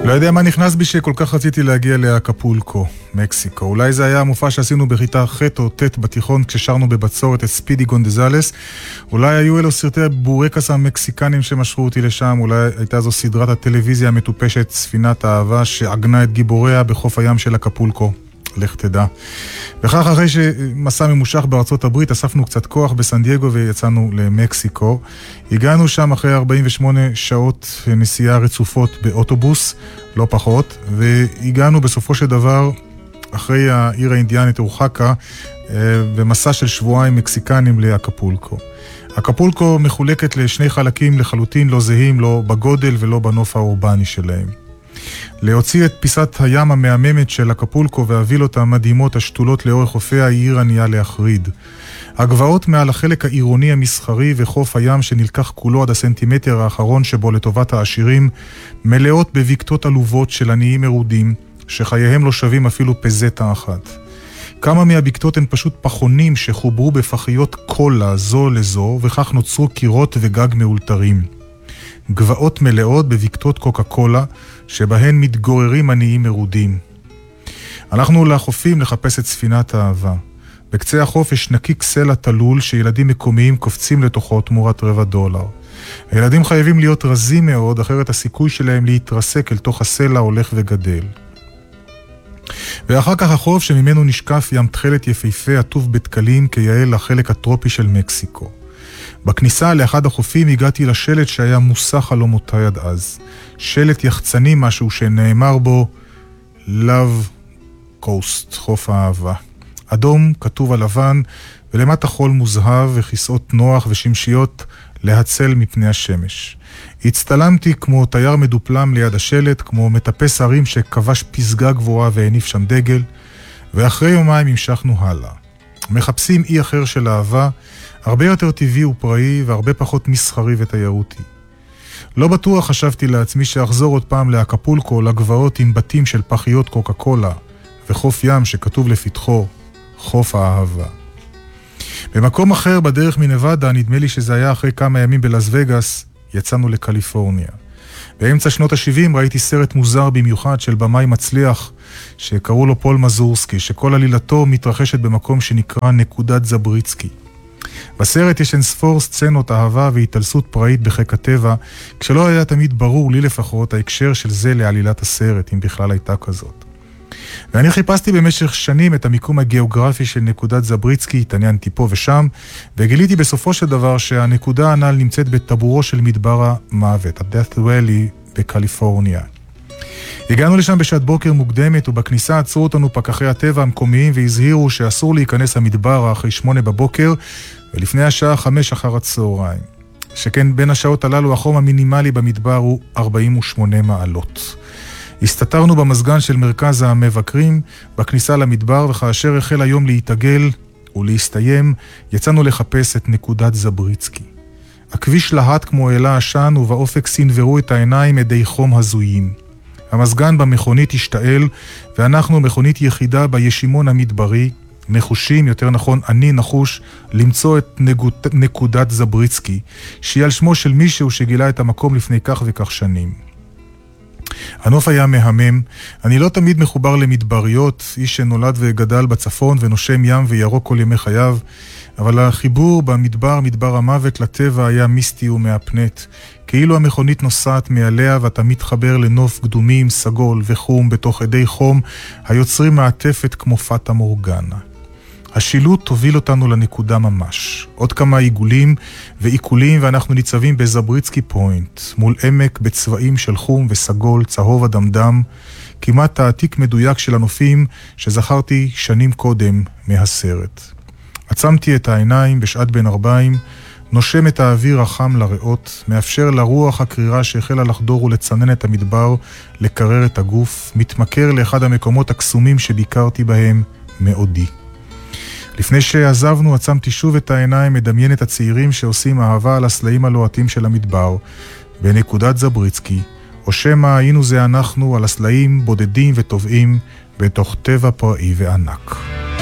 לא יודע מה נכנס בי שכל כך רציתי להגיע לאקפולקו, מקסיקו. אולי זה היה המופע שעשינו בכיתה ח' או ט' בתיכון כששרנו בבצורת את ספידי גונדזלס. אולי היו אלו סרטי הבורקס המקסיקנים שמשכו אותי לשם. אולי הייתה זו סדרת הטלוויזיה המטופשת ספינת האהבה שעגנה את גיבוריה בחוף הים של אקפולקו. לך תדע. וכך אחרי שמסע ממושך בארצות הברית, אספנו קצת כוח בסן דייגו ויצאנו למקסיקו. הגענו שם אחרי 48 שעות נסיעה רצופות באוטובוס, לא פחות, והגענו בסופו של דבר אחרי העיר האינדיאנית אוחקה, במסע של שבועיים מקסיקנים לאקפולקו. אקפולקו מחולקת לשני חלקים לחלוטין לא זהים, לא בגודל ולא בנוף האורבני שלהם. להוציא את פיסת הים המהממת של אקפולקו והווילות המדהימות השתולות לאורך חופיה העיר ענייה להחריד. הגבעות מעל החלק העירוני המסחרי וחוף הים שנלקח כולו עד הסנטימטר האחרון שבו לטובת העשירים, מלאות בבקתות עלובות של עניים מרודים שחייהם לא שווים אפילו פזטה אחת. כמה מהבקתות הן פשוט פחונים שחוברו בפחיות קולה זו לזו וכך נוצרו קירות וגג מאולתרים. גבעות מלאות בבקתות קוקה קולה שבהן מתגוררים עניים מרודים. הלכנו לחופים לחפש את ספינת האהבה. בקצה החוף יש נקיק סלע תלול שילדים מקומיים קופצים לתוכו תמורת $2. הילדים חייבים להיות רזים מאוד, אחרת הסיכוי שלהם להתרסק אל תוך הסלע הולך וגדל. ואחר כך החוף שממנו נשקף ים תכלת יפהפה עטוף בתקלים כיאה לחלק הטרופי של מקסיקו. בכניסה לאחד החופים הגעתי לשלט שהיה מוסך חלומותיי עד אז. שלט יחצני משהו שנאמר בו Love Coast, חוף האהבה. אדום כתוב על לבן ולמטה חול מוזהב וכיסאות נוח ושמשיות להצל מפני השמש. הצטלמתי כמו תייר מדופלם ליד השלט, כמו מטפס הרים שכבש פסגה גבוהה והניף שם דגל, ואחרי יומיים המשכנו הלאה. מחפשים אי אחר של אהבה, הרבה יותר טבעי ופראי והרבה פחות מסחרי ותיירותי. לא בטוח חשבתי לעצמי שאחזור עוד פעם לאקפולקו, לגבעות עם בתים של פחיות קוקה קולה, וחוף ים שכתוב לפתחו, חוף האהבה. במקום אחר בדרך מנבדה, נדמה לי שזה היה אחרי כמה ימים בלאס וגאס, יצאנו לקליפורניה. באמצע שנות ה-70 ראיתי סרט מוזר במיוחד של במאי מצליח, שקראו לו פול מזורסקי, שכל עלילתו מתרחשת במקום שנקרא נקודת זבריצקי. בסרט יש אינספור סצנות אהבה והתעלסות פראית בחיק הטבע, כשלא היה תמיד ברור לי לפחות ההקשר של זה לעלילת הסרט, אם בכלל הייתה כזאת. ואני חיפשתי במשך שנים את המיקום הגיאוגרפי של נקודת זבריצקי, התעניינתי פה ושם, וגיליתי בסופו של דבר שהנקודה הנ"ל נמצאת בטבורו של מדבר המוות, ה-Death Valley בקליפורניה. הגענו לשם בשעת בוקר מוקדמת, ובכניסה עצרו אותנו פקחי הטבע המקומיים והזהירו שאסור להיכנס למדבר אחרי 8 בבוקר, ולפני השעה 5 אחר הצהריים. שכן בין השעות הללו החום המינימלי במדבר הוא 48 מעלות. הסתתרנו במזגן של מרכז המבקרים בכניסה למדבר, וכאשר החל היום להתעגל ולהסתיים, יצאנו לחפש את נקודת זבריצקי. הכביש להט כמו אלה עשן, ובאופק סינברו את העיניים עדי חום הזויים. המזגן במכונית השתעל, ואנחנו מכונית יחידה בישימון המדברי, נחושים, יותר נכון אני נחוש, למצוא את נקודת זבריצקי, שהיא על שמו של מישהו שגילה את המקום לפני כך וכך שנים. הנוף היה מהמם, אני לא תמיד מחובר למדבריות, איש שנולד וגדל בצפון ונושם ים וירוק כל ימי חייו, אבל החיבור במדבר, מדבר המוות לטבע היה מיסטי ומאפנט, כאילו המכונית נוסעת מעליה ואתה מתחבר לנוף קדומים, סגול וחום בתוך עדי חום, היוצרים מעטפת כמו פטה מורגנה. השילוט תוביל אותנו לנקודה ממש. עוד כמה עיגולים ועיכולים ואנחנו ניצבים בזבריצקי פוינט, מול עמק בצבעים של חום וסגול, צהוב אדמדם, כמעט העתיק מדויק של הנופים שזכרתי שנים קודם מהסרט. עצמתי את העיניים בשעת בין ארבעים, נושם את האוויר החם לריאות, מאפשר לרוח הקרירה שהחלה לחדור ולצנן את המדבר, לקרר את הגוף, מתמכר לאחד המקומות הקסומים שביקרתי בהם מעודי. לפני שעזבנו עצמתי שוב את העיניים, מדמיין את הצעירים שעושים אהבה על הסלעים הלוהטים של המדבר, בנקודת זבריצקי, או שמה היינו זה אנחנו על הסלעים בודדים וטובעים בתוך טבע פראי וענק.